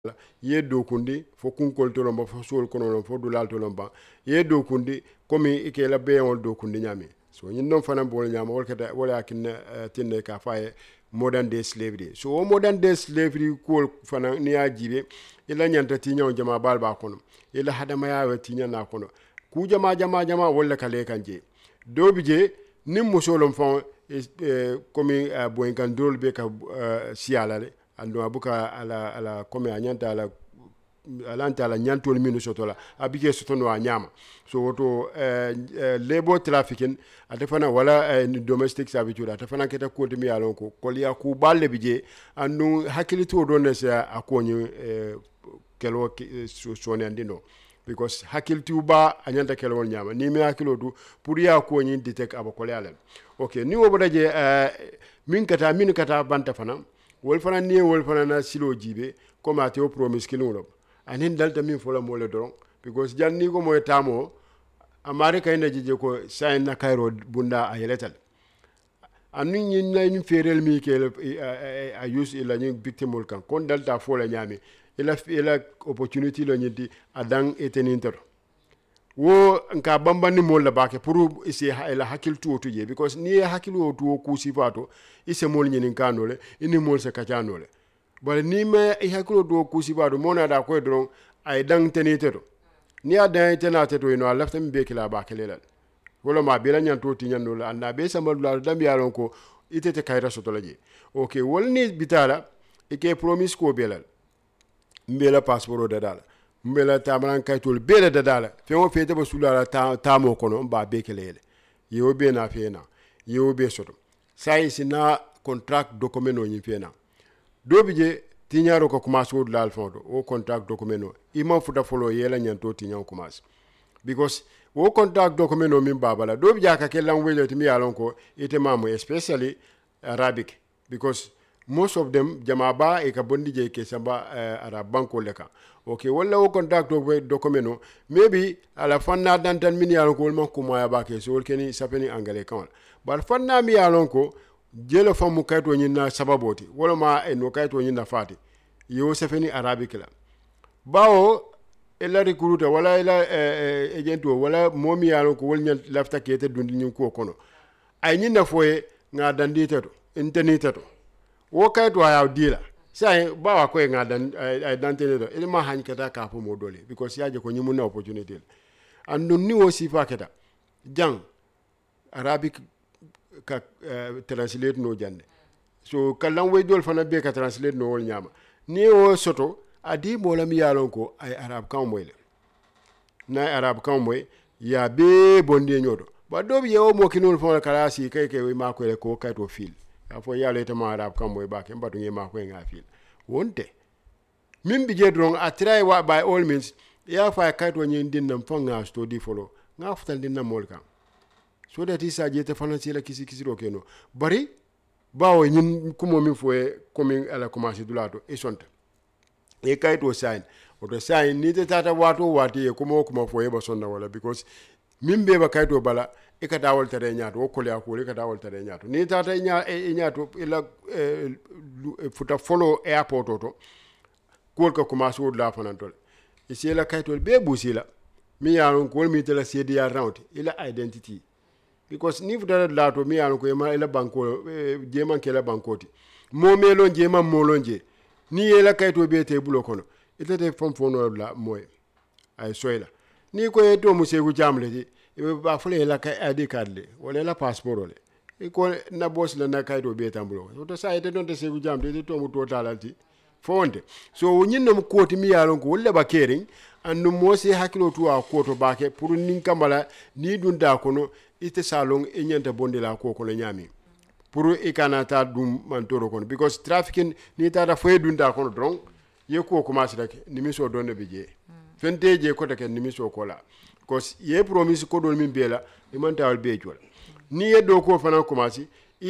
ye do kundi fo kunkol to lomba fo sol kono fo dulal to lomba ye do kundi komi ike la beyon do kundi nyami so nyin non fana bol nyama wol kata wala akin tinne ka faye modern day slavery so o modern day slavery ko fana ni ajibe ila nyanta tinyo jama balba kono ila hadama ya tinya na kono ku jama wala kale kanje do bije nim musolom fon komi boyen kan dol be ka sialale ando abuka ala komi anyanta ala alanta ala nyantol minu sotola abike sotono anyama so woto labor trafficking atafana wala domestic servitude atafana keta ko mi alon ko kolya ku balle bije anu hakilito don sa akonyi kelo soni andino because hakiltu ba anyanta kelo nyama ni me hakilo du pour ya ko nyi detect abakolya okay ni wobodaje min kata banta fana wol fana ni wol fana na silo jibe comme ateo promise kinulo anin dalta min fola mole doron because janni ko moy tamo amare kay na jije ko sayin na kayro bunda ayeletal anin nyin na ñu ferel mi ke a use ila ñu victimul kan kon dalta fola nyami ila opportunity lo ñidi adan eteninter wo nka bambani mol la bake pour isi ila hakil to je because ni hakil to ku sifato ise mol ñinin kanole ini mol se kacanole bari ni me hakil to ku sifato mona da ko don ay dan teniteto ni adan tenateto ino lafta mi be kila bake lelal wala ma be la ñanto ti ñanol anda be sama la dam yalon ko itete kayra soto laje okay wolni bitala ike promise ko belal mbela passeport da dala mbela tamaran kaytol bele da dala fengo fete ba sulala tamo kono mba bekelele yewo be na fena yewo be soto sai sina contract document no nyifena dobije tinyaro ko commence wod lal fondo o contract document no ima futa folo yela nyanto tinyaw commence because wo contract document no min babala dobije aka ke language timi yalon ko ite mamu especially Arabic because most of them jamaba e ka bondi je ke samba arab banko leka okay wala wo contract document no maybe ala fanna dantan min yalon ko man ko moya ba ke so keni sapeni angale kan bar fanna mi yalon ko jelo famu kayto nyina sababoti wala ma no kayto nyina fati yo sapeni arabic la bawo ela recruiter wala ela agento wala momi yalon ko wol nyal lafta kete dundi nyin ko kono ay nyina foye nga danditeto inteniteto wo kayto ayaw dila sai bawa ko ngadan ay dantene do il ma han kata ka po modole because yaje ko nyimu na opportunity andun ni wo sifa keta jang arabic ka translate no jande so kalan way dol fana be ka translate no wol nyama ni wo soto adi molam yalon ko ay arab kan moyle na arab kan moy ya be bonde nyodo ba do bi yewo mo kinol fona kala si kay ma ko le ko kayto fil afo yale te ma arab kan moy ba ke mbatu ngi ma ko nga fil wonte min bi jedron a try wa by all means ya fa kayto nyi dinnam fanga study follow nga futal dinnam mol kan so that is aje te fana ci la kisi ro keno bari bawo nyin kumo min foye komi ala commencer dulato e sonta e kayto sign oto sign ni te tata wati e kumo foye ba sonna wala because min be ba kayto bala e ka dawol tare nyaato o kolya ko e ka dawol tare nyaato ni tata nyaato ila futa follow airport to ko ka commencer wodla fanantol e si la kayto be busila mi yaron ko mi tela sedi ya round ila identity because ni futa la to mi yaron ko ma ila banko jeman ke la bankoti mo melo jeman molonje ni ila kayto be te bulo kono itete fonfono la moy ay soyla ni ko e to musegu jamle di ba fule la kay ID card le wala la passeport le e ko na boss la na kayto be tambulo to sa ite don te segu jamde de to mu to talanti fonde so nyinno ko ti mi yaron ko wolle ba kering andu mo se hakilo to a ko to baake pour nin kamala ni dunda kono ite salon e nyanta bonde la ko ko le nyami pour e kanata dum man toro kono because trafficking ni tata foy dunda kono dron ye ko commence rek nimiso donne be je fente je ko take nimiso ko la because ye promise ko don min bela e man tawal be jol ni ye do ko fana commence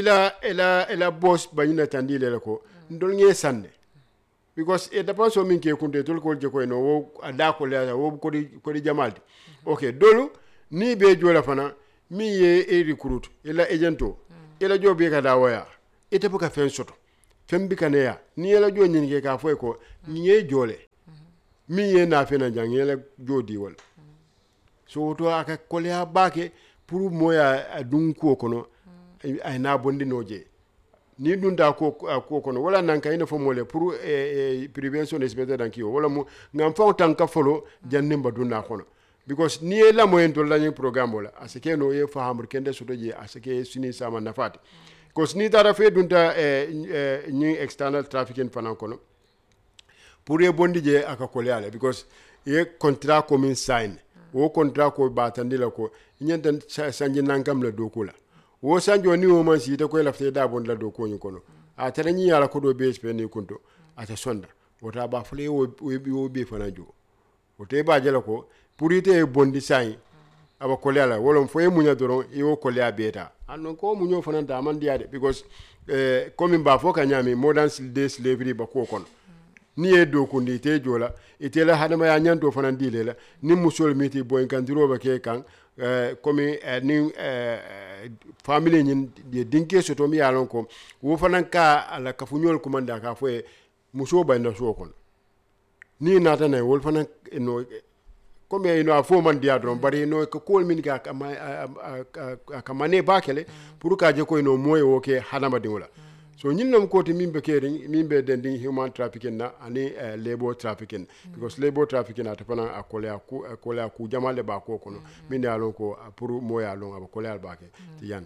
ila boss banyina tandile ko ndol nge sande because e dépend so min ke kunde tol ko je ko no wo ada ko la wo ko di jamalti okay dolu ni be jola fana mi ye e recruit ila agento ila jobe ka da waya ite buka fen soto fembi kaneya ni yela jo nyin ke ka foy ko nye jole mi ye na fe na jang yela jodi wol so to aka kolya bake pour moya adun ko kono ay na bondi noje ni dunda ko kono wala nan kay na fo mole pour prevention espèce dan ki wala mu ngam fa tan ka folo janne mbaduna kono because ni la moyen to lañu programme wala asike no ye fahamur kende soto je asike sini sama nafati because ni tara fe dunta ni external trafficking fanan kono pour ye bondi je aka kolyale because ye contrat commun sign wo contrat ko batandi la ko nyenten sanji nankam la dokula wo sanjo ni wo man sita ko lafte da bon la doko ni kono a tara ni yala ko do BSP ni kunto ata sonda wota ba fule wo be fanajo wote ba jela ko pour ite bondi sign aba kolyala wolon fo e munya doron e wo kolya beta anon ko munyo fananta man diade because comme ba fo kanyami modern day slavery ba ko kono ni e do kundi te jola ite la hadama ya nyanto fanan dile la ni musol miti boy kan diroba ke kan comme ni family nyin de dinke soto mi yalon ko wo fanan ka ala kafunyol kumanda ka fo muso ba nda so kon ni nata na wol fanan no comme ino a fo man dia don bari no ko kol min ka ka mane bakele pour ka je ko ino moy wo ke hadama dingola so ñin nom ko te mimbe kering mimbe dending human trafficking na ani labor trafficking because labor trafficking ata pana akola ku jamale ba ko kono min ya lon ko pour moya lon aba kola ba ke ti yan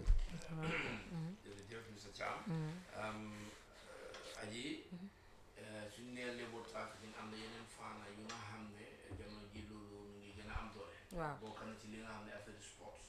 aji sunne labor trafficking am na yeneen faana yu nga xam ne jamono ji loolu mu ngi gën a am doole bokk na ci li nga xam ne affaire sports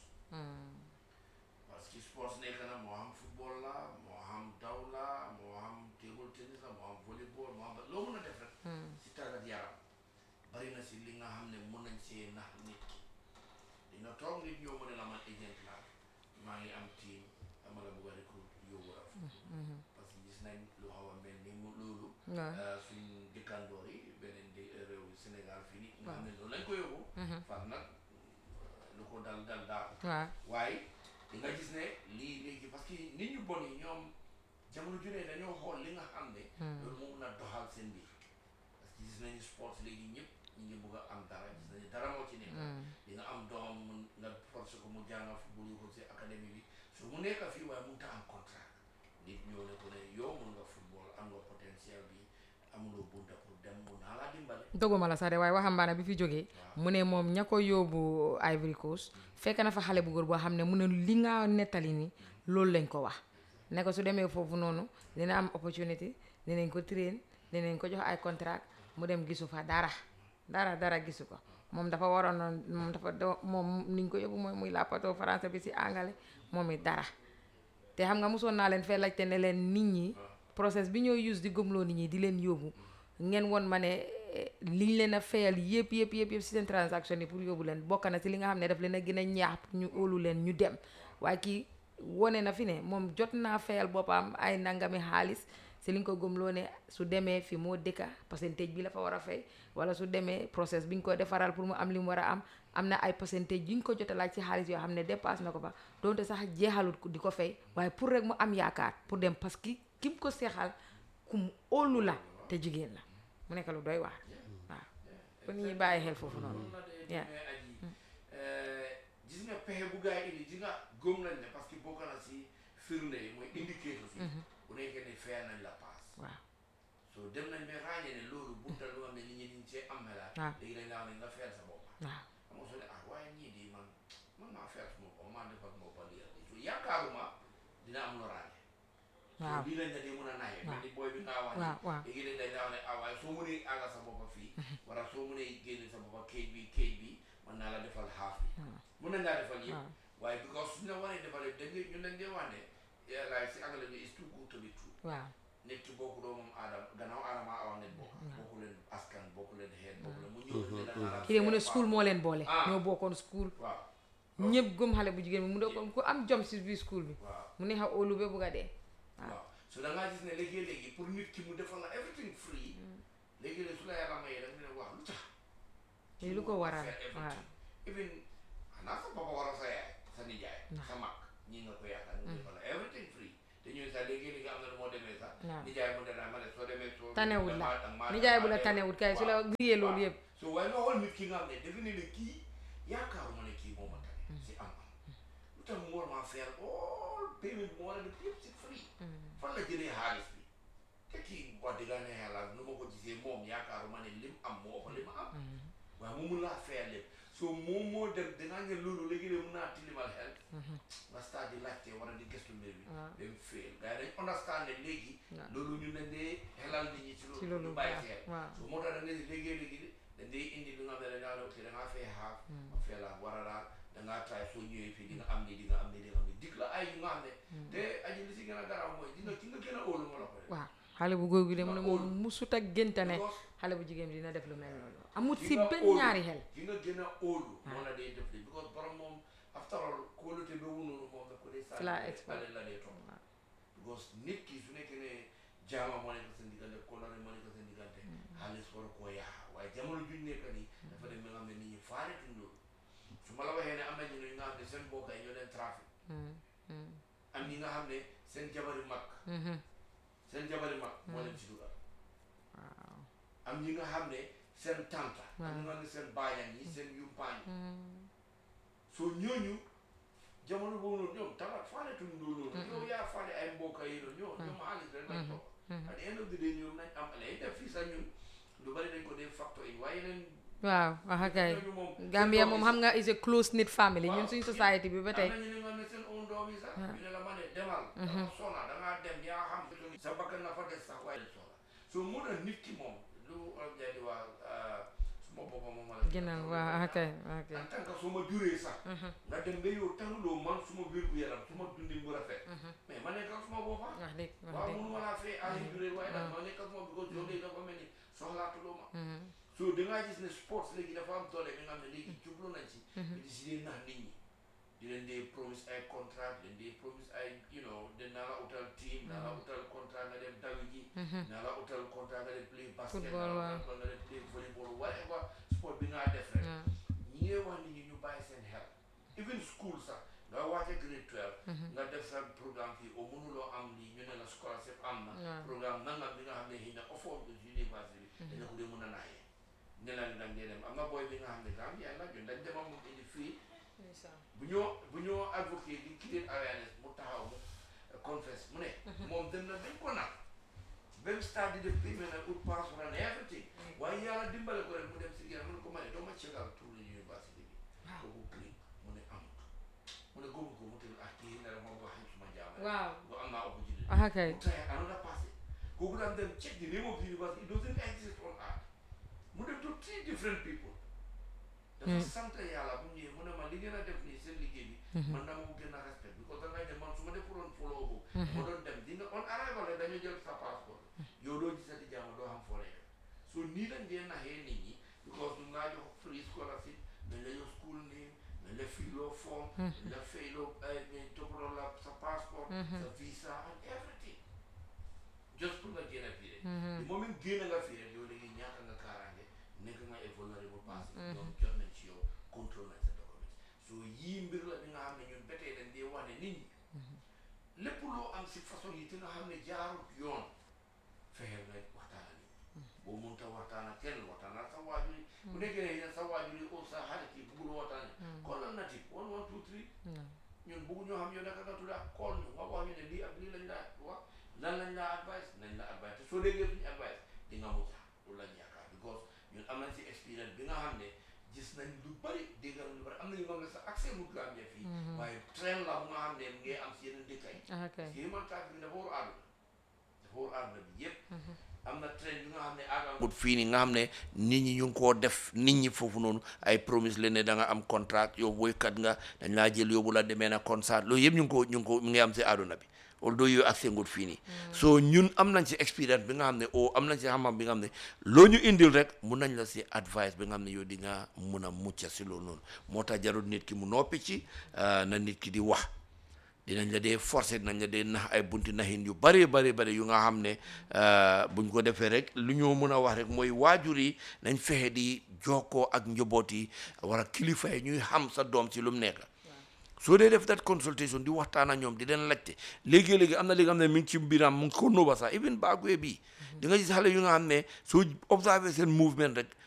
parce que sports nekk na moo xam football la moo xam daw la moo xam table tennis la moo xam volleyball moo xam loo mën a def rek si tàggat yaram bari na si li nga xam ne mën nañ see nax nit ki dina toog nit ñoo mën a la man agent la maa ngi am team dama la bëgg a recruit yóbbu la parce que gis nañ lu xaw a mel ni mu loolu suñ dëkkandoor yi beneen di réew Sénégal fii nii nga xam ne loolu lañ ko yóbbu far nag lu ko dal daal waaye di nga gis ne lii léegi parce que nit ñu bon yi ñoom jamono ju ne dañoo xool li nga xam ne loolu moo mën a doxal seen biir parce que gis nañu sport léegi ñëpp ñu ngi bëgg a am dara gis nañu dara moo ci nekk di nga am doom nga forcé ko mu jànga football yu ko si académie bi su mu nekk fii waaye mun ta am contrat nit ñëw ne ko ne yow mun nga football am nga potentiel bi amuloo bunta pour dem mun naa laa dimbale doguma la sax de waaye waxambaane bi fi jógee mu ne moom ña ko yóbbu Ivory Coast fekk na fa xale bu góor boo xam ne mu ne li nga nettali ni loolu lañ ko wax ne ko su demee foofu noonu dina am opportunity dinañ ko train dinañ ko jox ay contract mu dem gisu fa dara gisu ko moom dafa waroon moom niñ ko yóbbu mooy muy làppatoo français bi si anglais moom it dara te xam nga mosoon naa leen fee laajte ne leen nit ñi process bi ñoo use di gëmloo nit ñi di leen yóbbu ngeen won ma ne liñ leen a fayal yëpp si seen transaction yi pour yóbbu leen bokk na si li nga xam ne daf leen a gën a ñaax pour ñu óolu leen ñu dem waaye kii wone na fi ne moom jot naa fayal boppam ay nangami xaalis si li nga ko gëmloo ne su demee fi moo dëkka pourcentage bi la fa war a fay wala su demee process bi ñu ko defaral pour mu am li mu war a am na ay pourcentage yi ñu ko jot a laaj si xaalis yoo xam ne dépasse na ko fa donte sax jeexalut di ko fay waaye pour rek mu am yaakaar pour dem parce que ki mu ko seexal ku mu óolu la te jigéen la mu nekk lu doy waar waaw kon ñuy bàyyi xel foofu noonu gis nga pexe bu gaay indi di nga gëm nañ ne parce que bokk na si firnde yi mooy indicateur si bu nekkee ne fee nañ la paas waaw so dem nañ ba ràññee ne loolu bunta lu nga xam ne nit ñi ñu see am xelaat léegi dañ laa ne nga feel sa bopp xam nga soo ne waaye ñii di man maa feel sa bopp maa defal sa bopp lii so yaakaaruma dina am loraange waaw lii lañ la dee mën a naxee mel ni booy bi ngaa wax léegi dañ laa ne waaye soo mënee àgga sa bopp fii wala soo mënee génne sa bopp kayit bi mën naa la defal xaaf bi mën nañ laa defal yëpp waaye because suñu la waree defal yëpp ñun dañ dee wax ne laay si anglais bi is too good to be true waaw nit ki bokku doo moom aadama gannaaw aadama awa nit bokku leen askan bokku leen xeet bokku leen mu ñëw kii de mu ne school moo leen boole ñoo bokkoon school waaw ñëpp gëm xale bu jigéen bi mu ne ku am jom si biir school bi mu ne xa óolu ba bugg a dee waaw so da ngaa gis ne léegi pour nit ki mu defal la everything free léegi-léegi su la yàlla mayee da nga ne wax lu tax lii lu ko waral waaw even xanaa sa papa war a sa yaay sa nijaay sa mag ñi nga ko yaakaar ñu defal la everything free te ñooy sax léegi am na lu moo demee sax nijaay mu ne la ma ne soo demee soo tanewul la nijaay bu la tanewul kay su la biyee loolu yëpp so waaye nga xool nit ki nga xam ne defe ne ne kii yaakaaruma ne kii moo ma tane si am lu tax mu war maa faire all payment mu war a def yëpp si free fan la jëlee xaalis bi te kii wax dëgg ne yàlla nu ma ko gisee moom yaakaaruma ne lim am moo fa li ma am waaye mu mun laa faire lépp so moom moo dem dangaa ngeen loolu léegi de mun naa tilimal xel nga start di laajte war a di gëstu mbir mi dem fail gars yi dañ understand ne léegi loolu ñu leen dee xelal nit ñi ci loolu ñu bàyyi xel so moo tax da nga léegi dañ dee indi li nga xam ne dangaa ok dangaa fay xaaf a fee la war a daal dangaa try soo ñëwee fii di nga am ni di nga am ni di nga am ni dig la ay yu nga xam ne te aji li si gën a garaaw mooy di nga ki nga gën a óolu ma la ko waaw xale bu góor gi de mu ne moom musut a génte ne xale bu jigéen bi dina def lu mel noonu amut si benn ñaari xel ki nga gën a óolu moo la dee def li because borom moom after all kóolute ba wunoonu moom daf ko dee sànni la dee toog because nit ki su nekkee ne jaama moo nekk seen diggante kóolare moo nekk seen diggante xaalis war a koo yaa waaye jamono juñ nekk nii dafa dem ba nga xam ne nit ñi faaretuñ loolu su ma la waxee ne am na ñu nga xam ne seen mbokk yi ñoo leen trafic am ñi nga xam ne seen jabari mag moo leen ci dugal am ñi nga xam ne seen tanta am ñi nga xam ne seen baayan yi seen yumpaañ soo ñooñu jamono boobu noonu ñoom tamat faaletuñ loolu noonu yow yaa faale ay mbokk yi noonu ñoom xaalis rek lañ toog at the end of the day ñoom nañ am lay def fii sax ñun lu bari dañ ko dee factor in waaye yeneen waaw wax kay Gambia moom xam nga is a close knit family ñun suñ society bi ba tey am na ñu nga ne seen own doom yi sax ñu ne la ma ne demal danga sona dangaa dem yaa xam sa bakkan na fa des sax waaye soxla soo moo tax nit ki moom lu jaay di waa suma boppam moom la ginnaaw waaw kay en tant que su ma juree sax nga dem ba yow tanuloo man suma wér gu yaram suma dundin bu rafet mais ma nekk ak suma boppa wax dëgg waaw mënu ma laa fee ay juree waaye nag ma nekk ak suma because yow léegi dafa mel ni soxlaatuloo ma so dangaa gis ne sports léegi dafa am doole bi nga xam ne léegi jublu nañ ci di si dee nax nit ñi di leen dee promise ay contract di leen dee promise ay naa la utal team naa la utal contract nga dem dawi ji naa la utal contract nga dem play basket nga dem play volleyball whatever sport bi ngaa def rek ñi ngee wax nit ñi ñu bàyyi seen xel even school sax nga wàcce grade 12 nga def sa programme fii au mënuloo am lii ñu ne la scholarship am na programme nangam bi nga xam ne xëy na offre université bi daña ko dee mën a naayee ne la ni dañ dee dem am na booy bi nga xam ne daam yàlla ñun dañ demam mu indi fii bu ñoo advocate di create awareness mu taxaw mu confess mu ne moom dem na dañ ko nag même stade di def payment ak ut passeport and everything waaye yàlla dimbale ko rek mu dem si gerte mu ne ko ma ne doo ma cegal tur la université bi kooku click mu ne amut mu ne góobu ko mu tëdd ak kii ne rek moom wax suma jaam bu am naa opportunité mu try another passé kooku daan dem check the name of the university it doesn't exist on earth mu dem to 3 different people dafa sant yàlla bu ñëwee mu ne ma li ngeen a def nii seen liggéey bi man naa ma gën a respect because da ngay dem man su ma defuloon follow boobu ma doon dem di nga on arrival rek dañoo jël sa passeport yow doo gisati jàmm doo xam foo lay def so nii dañ dee naxee nit ñi because ñu ngaa jox free scholarship dañ la jox school name dañ la fiiloo form dañ la fayloo toppaloo la sa passeport sa visa and everything just pour nga génn fii rek di moment génn nga fii rek yow léegi ñaata nga kaaraange nekk nga a vulnerable person ñoom jot nañ ci yow contrôle nañ sa document so yii mbir la bi nga xam ne ñun ba tey dañ dee wax ne nit ñi lépp loo am si façon yi te nga xam ne jaarut yoon fexeel nga waxtaan ak nit boo mënta waxtaan ak kenn waxtaan ak sa waajur yi bu nekkee ne sa waajur yi sa xarit yi bëggul waxtaan call la natif 1 1 2 3 ñun bëggu ñoo xam yow naka nga tudda call ñu nga wax ñu ne lii ak lii lañ laa wax lan lañ laa advice nañ la advice te soo déggee suñu advice di nga mucca loolu lañ yaakaar because ñun am nañ si expérience bi nga xam ne gis nañ lu bari dégg nañ lu bari am na ñu nga xam ne sa accès mu Gambia fii waaye train la bu nga xam ne ngay am si yeneen dëkk yi human trafficking dafa war àdduna bi yëpp am na train bi nga xam ne agamut fii nii nga xam ne nit ñi ñu ngi koo def nit ñi foofu noonu ay promise leen ne da nga am contract yow woykat nga dañ laa jël yóbbu la demee na concert loolu yëpp ñu ngi ko mu ngi am si àdduna bi although yooyu accès ngut fii nii so ñun am nañ si expérience bi nga xam ne am nañ si xam-xam bi nga xam ne loo ñu indil rek mun nañ la si advice bi nga xam ne yow di nga mun a mucca si loolu noonu moo tax jarul nit ki mu noppi ci na nit ki di wax dinañ la dee forcé dinañ la dee nax ay bunti naxin yu bari yu nga xam ne buñ ko defee rek lu ñoo mën a wax rek mooy waajur yi nañ fexe di jokkoo ak njaboot yi wala kilifa yi ñuy xam sa doom ci lu mu nekk soo dee def that consultation di waxtaan ak ñoom di leen laajte léegi-léegi am na li nga xam ne mi ngi ci mbiram mu ngi ko nóoba sax even baagwee bii di nga gis xale yu nga xam ne soo observé seen movement rek